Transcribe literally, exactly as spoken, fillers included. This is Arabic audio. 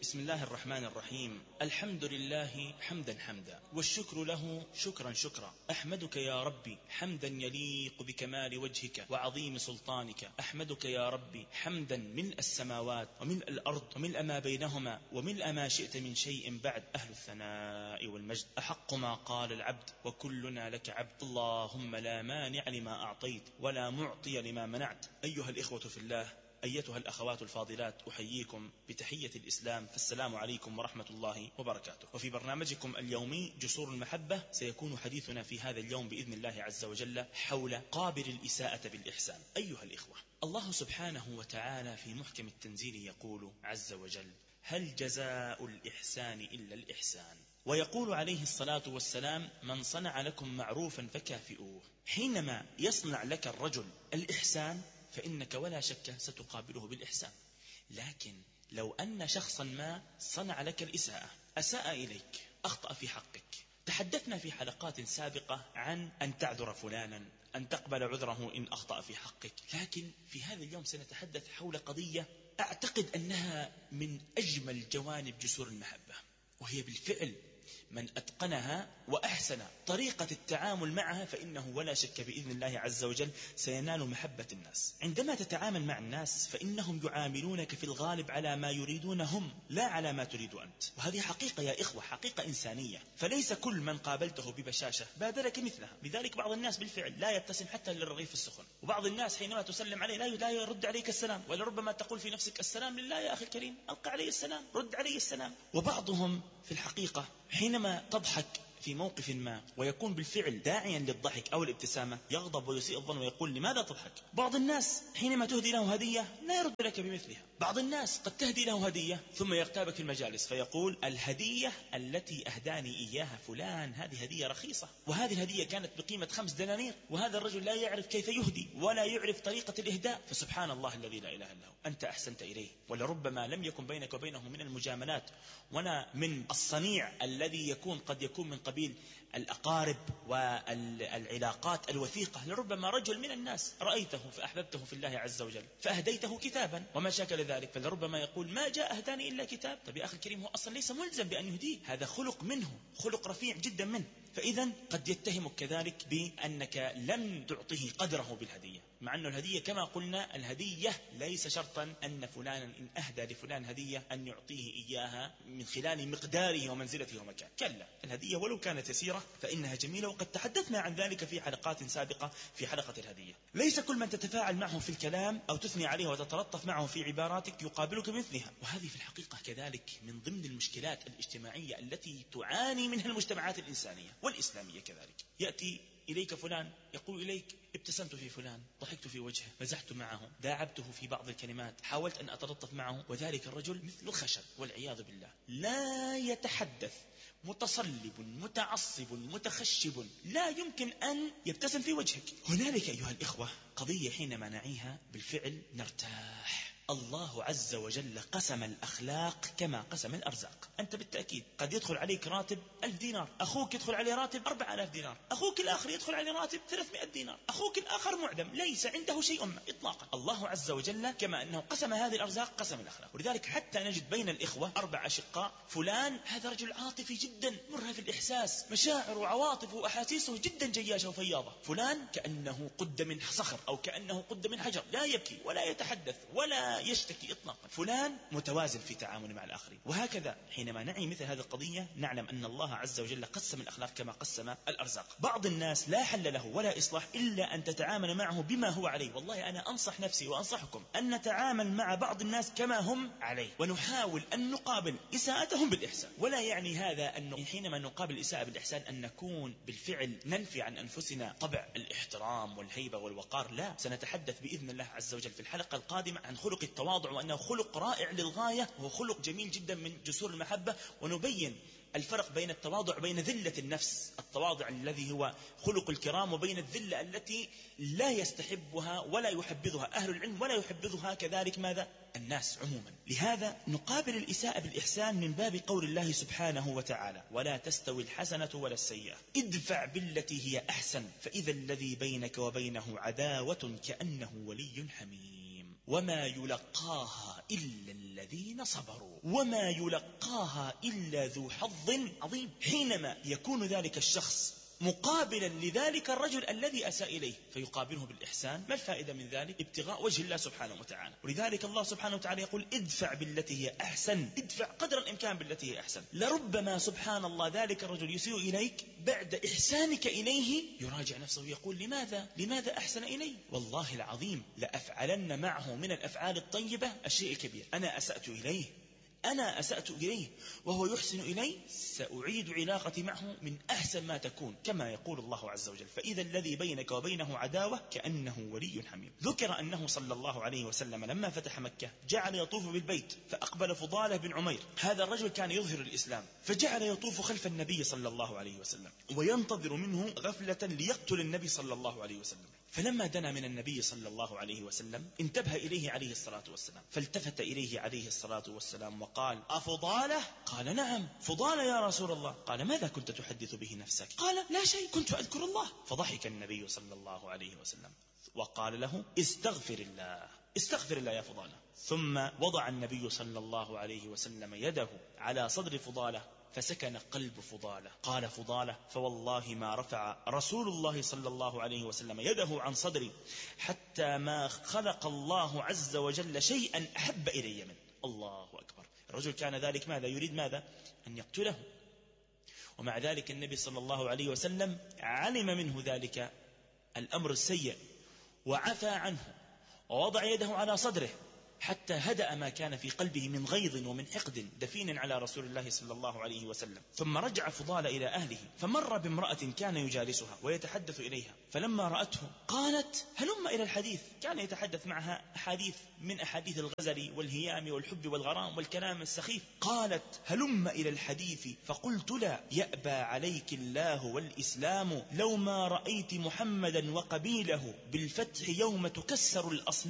بسم الله الرحمن الرحيم. الحمد لله حمدا حمدا، والشكر له شكرا شكرا. أحمدك يا ربي حمدا يليق بكمال وجهك وعظيم سلطانك. أحمدك يا ربي حمدا ملء السماوات وملء الأرض وملء ما بينهما وملء ما شئت من شيء بعد. أهل الثناء والمجد أحق ما قال العبد وكلنا لك عبد. اللهم لا مانع لما أعطيت ولا معطي لما منعت. أيها الإخوة في الله، أيتها الأخوات الفاضلات، أحييكم بتحية الإسلام، فالسلام عليكم ورحمة الله وبركاته. وفي برنامجكم اليومي جسور المحبة سيكون حديثنا في هذا اليوم بإذن الله عز وجل حول قابل الإساءة بالإحسان. أيها الإخوة، الله سبحانه وتعالى في محكم التنزيل يقول عز وجل: هل جزاء الإحسان إلا الإحسان؟ ويقول عليه الصلاة والسلام: من صنع لكم معروفا فكافئوه. حينما يصنع لك الرجل الإحسان فإنك ولا شك ستقابله بالإحسان. لكن لو أن شخصا ما صنع لك الإساءة، أساء إليك، أخطأ في حقك، تحدثنا في حلقات سابقة عن أن تعذر فلانا، أن تقبل عذره إن أخطأ في حقك. لكن في هذا اليوم سنتحدث حول قضية أعتقد أنها من أجمل جوانب جسور المحبة، وهي بالفعل من أتقنها وأحسن طريقة التعامل معها فإنه ولا شك بإذن الله عز وجل سينال محبة الناس. عندما تتعامل مع الناس فإنهم يعاملونك في الغالب على ما يريدون هم، لا على ما تريد أنت. وهذه حقيقة يا إخوة، حقيقة إنسانية. فليس كل من قابلته ببشاشة بادرك مثلها. لذلك بعض الناس بالفعل لا يبتسم حتى للرغيف السخن، وبعض الناس حينما تسلم عليه لا يرد عليك السلام، ولربما تقول في نفسك: السلام لله يا أخي الكريم، ألقى علي السلام، رد علي السلام. وبعضهم في الحقيقة حينما تضحك في موقف ما ويكون بالفعل داعيا للضحك أو الابتسامة يغضب ويسيء الظن ويقول: لماذا تضحك؟ بعض الناس حينما تهدي له هدية لا يرد لك بمثلها. بعض الناس قد تهدي له هدية ثم يغتابك في المجالس فيقول: الهدية التي أهداني إياها فلان هذه هدية رخيصة، وهذه الهدية كانت بقيمة خمس دنانير، وهذا الرجل لا يعرف كيف يهدي ولا يعرف طريقة الإهداء. فسبحان الله الذي لا إله إلا هو، أنت أحسنت إليه ولربما لم يكن بينك وبينه من المجاملات ولا من الصنيع الذي يكون قد يكون من قبيل الأقارب والعلاقات الوثيقة. لربما رجل من الناس رأيته فأحببته في الله عز وجل فأهديته كتابا وما شاكل ذلك، فلربما يقول: ما جاء أهداني إلا كتاب. طب يا أخي الكريم، هو أصلا ليس ملزم بأن يهديه، هذا خلق منه، خلق رفيع جدا منه. فإذا قد يتهمك كذلك بأنك لم تعطه قدره بالهدية، مع أن الهدية كما قلنا الهدية ليس شرطا أن فلانا إن أهدى لفلان هدية أن يعطيه إياها من خلال مقداره ومنزلته ومكانه. كلا، الهدية ولو كانت يسيرة فإنها جميلة، وقد تحدثنا عن ذلك في حلقات سابقة في حلقة الهدية. ليس كل من تتفاعل معه في الكلام أو تثني عليه وتتلطف معه في عباراتك يقابلك بمثلها. وهذه في الحقيقة كذلك من ضمن المشكلات الاجتماعية التي تعاني منها المجتمعات الإنسانية والإسلامية كذلك. يأتي إليك فلان يقول إليك: ابتسمت في فلان، ضحكت في وجهه، مزحت معه، داعبته في بعض الكلمات، حاولت أن أتلطف معه، وذلك الرجل مثل الخشب والعياذ بالله، لا يتحدث، متصلب متعصب متخشب، لا يمكن أن يبتسم في وجهك. هنالك أيها الإخوة قضية حينما نعيها بالفعل نرتاح. الله عز وجل قسم الأخلاق كما قسم الأرزاق. أنت بالتأكيد قد يدخل عليك راتب ألف دينار، أخوك يدخل عليه راتب أربع آلاف دينار، أخوك الآخر يدخل عليه راتب ثلاثمائة دينار، أخوك الآخر معدم ليس عنده شيء ما إطلاقا. الله عز وجل كما أنه قسم هذه الأرزاق قسم الأخلاق. ولذلك حتى نجد بين الإخوة أربع أشقاء، فلان هذا رجل عاطفي جدا مرهف الإحساس، مشاعر وعواطف وأحاسيسه جدا جياشة وفياضة. فلان كأنه قد من صخر أو كأنه قد من حجر، لا يبكي ولا يتحدث ولا يشتكي إطلاقا. فلان متوازن في تعامل مع الآخرين. وهكذا حينما نعي مثل هذه القضية نعلم أن الله عز وجل قسم الأخلاق كما قسم الأرزاق. بعض الناس لا حل له ولا إصلاح إلا أن تتعامل معه بما هو عليه. والله أنا أنصح نفسي وأنصحكم أن نتعامل مع بعض الناس كما هم عليه، ونحاول أن نقابل إساءتهم بالإحسان. ولا يعني هذا أن حينما نقابل الإساءة بالإحسان أن نكون بالفعل ننفي عن أنفسنا طبع الاحترام والهيبة والوقار، لا. سنتحدث بإذن الله عز وجل في الحلقة القادمة عن خلق التواضع، وأنه خلق رائع للغاية وهو خلق جميل جدا من جسور المحبة، ونبين الفرق بين التواضع بين ذلة النفس، التواضع الذي هو خلق الكرام، وبين الذلة التي لا يستحبها ولا يحبذها أهل العلم ولا يحبذها كذلك ماذا؟ الناس عموما. لهذا نقابل الإساءة بالإحسان من باب قول الله سبحانه وتعالى: ولا تستوي الحسنة ولا السيئة ادفع بالتي هي أحسن فإذا الذي بينك وبينه عداوة كأنه ولي حميم. وما يلقاها إلا الذين صبروا وما يلقاها إلا ذو حظ عظيم. حينما يكون ذلك الشخص مقابلا لذلك الرجل الذي أساء إليه فيقابله بالإحسان، ما الفائدة من ذلك؟ ابتغاء وجه الله سبحانه وتعالى. ولذلك الله سبحانه وتعالى يقول ادفع بالتي هي أحسن، ادفع قدر الإمكان بالتي هي أحسن. لربما سبحان الله ذلك الرجل يسيء إليك، بعد إحسانك إليه يراجع نفسه ويقول لماذا لماذا أحسن إلي؟ والله العظيم لأفعلن معه من الأفعال الطيبة الشيء الكبير. أنا أسأت إليه أنا أسأت إليه وهو يحسن إلي، سأعيد علاقتي معه من أحسن ما تكون، كما يقول الله عز وجل فإذا الذي بينك وبينه عداوة كأنه ولي حميم. ذكر أنه صلى الله عليه وسلم لما فتح مكة جعل يطوف بالبيت، فأقبل فضالة بن عمير، هذا الرجل كان يظهر الإسلام، فجعل يطوف خلف النبي صلى الله عليه وسلم وينتظر منه غفلة ليقتل النبي صلى الله عليه وسلم. فلما دنا من النبي صلى الله عليه وسلم انتبه إليه عليه الصلاة والسلام، فالتفت إليه عليه الصلاة والسلام وقال أفضالة؟ قال نعم. فضالة يا رسول الله. قال ماذا كنت تحدث به نفسك؟ قال لا شيء، كنت أذكر الله. فضحك النبي صلى الله عليه وسلم وقال له استغفر الله استغفر الله يا فضالة. ثم وضع النبي صلى الله عليه وسلم يده على صدر فضالة فسكن قلب فضالة. قال فضالة فوالله ما رفع رسول الله صلى الله عليه وسلم يده عن صدري حتى ما خلق الله عز وجل شيئا أحب إلي منه. الله أكبر. الرجل كان ذلك ماذا يريد؟ ماذا؟ أن يقتله، ومع ذلك النبي صلى الله عليه وسلم علم منه ذلك الأمر السيء وعفى عنه ووضع يده على صدره حتى هدأ ما كان في قلبه من غيظ ومن حقد دفين على رسول الله صلى الله عليه وسلم. ثم رجع فضال إلى أهله، فمر بامرأة كان يجالسها ويتحدث إليها، فلما رأته قالت هلم إلى الحديث. كان يتحدث معها أحاديث من أحاديث الغزل والهيام والحب والغرام والكلام السخيف. قالت هلم إلى الحديث، فقلت لا، يأبى عليك الله والإسلام لو ما رأيت محمدا وقبيله بالفتح يوم تكسر الأصنام